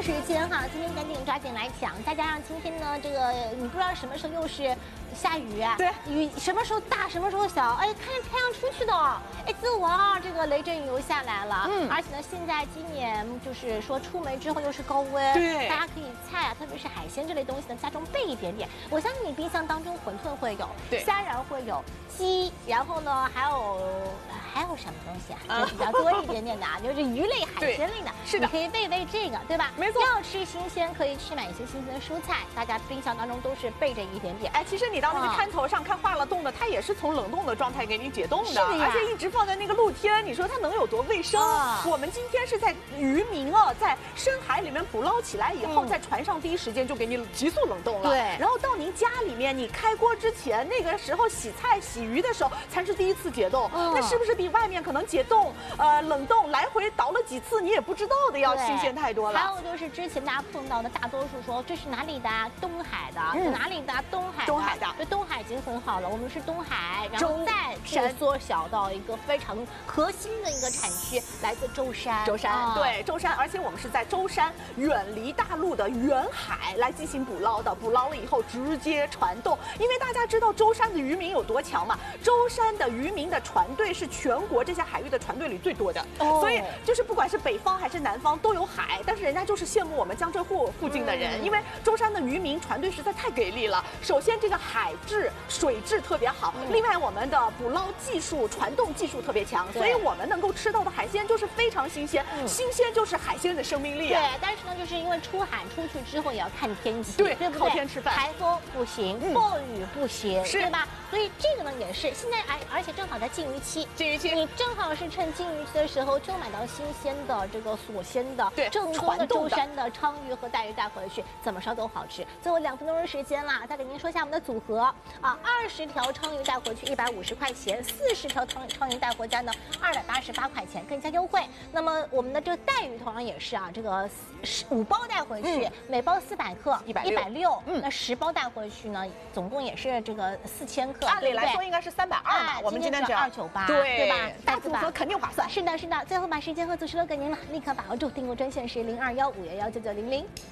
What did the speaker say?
的时间哈，今天赶紧抓紧来讲，再加上今天呢，这个你不知道什么时候又是下雨啊， 对， 雨什么时候大，什么时候小，哎，看着太阳出去的，哎，自我啊，这个雷阵雨又下来了，而且呢，现在今年就是说出门之后又是高温， 对， 大家可以菜啊，特别是海鲜这类东西呢，家中备一点点。我相信你冰箱当中馄饨会有， 对， 虾仁会有，鸡，然后呢还有什么东西啊？就比较多一点点的啊，就是鱼类、海鲜类的， 是的， 你可以喂这个，对吧？ 没错。 要吃新鲜，可以去买一些新鲜蔬菜，大家冰箱当中都是备着一点点。 哎，其实你到那个摊头上看化了冻的，它也是从冷冻的状态给你解冻的， 是的呀。 而且一直放在那个露天，你说它能有多卫生？我们今天是在渔民啊，在深海里面捕捞起来以后，在船上第一时间就给你急速冷冻了。 对。 然后到您家里面，你开锅之前，那个时候洗菜、洗鱼的时候，才是第一次解冻。那是不是比外面可能解冻、冷冻来回倒了几次，你也不知道的要新鲜太多了？ 还有就是之前大家碰到的，大多数说这是哪里的？东海的，哪里的？东海的。 东海的， 就东海已经很好了，我们是东海，然后再缩小到一个非常核心的一个产区，来自舟山。 舟山，对，舟山，而且我们是在舟山远离大陆的远海来进行捕捞的，捕捞了以后直接传动，因为大家知道舟山的渔民有多强嘛，舟山的渔民的船队是全国这些海域的船队里最多的，所以就是不管是北方还是南方都有海，但是人家就是羡慕我们江浙沪附近的人，因为舟山的渔民船队实在太给力了。首先这个海质、水质特别好，另外我们的捕捞技术、传动技术特别强，所以我们能够吃到的海鲜就是非常新鲜，新鲜就是海鲜的生命力啊。 对，但是呢，就是因为出海出去之后也要看天气， 对， 对不对？ 靠天吃饭， 台风不行，暴雨不行， 是对吧？所以这个呢也是现在而且正好在禁渔期，你正好是趁禁渔期的时候就买到新鲜的这个锁鲜的， 对， 正宗的舟山的鲳鱼和带鱼带回去，怎么烧都好吃。最后2分钟的时间啦，再给您说一下我们的组合啊，20条鲳鱼带回去150块钱，40条鲳鱼带回家呢288块钱，更加优惠。那么我们的这个带鱼同样也是啊，这个5包带回去，每包400克，160，那10包带回去呢，总共也是这个4000克。 按理来说应该是320嘛，我们今天只要 298， 对吧？ 大组合肯定划算。 是的，是的。最后把时间和组织留给您了，立刻把握住，订购专线是0215119900。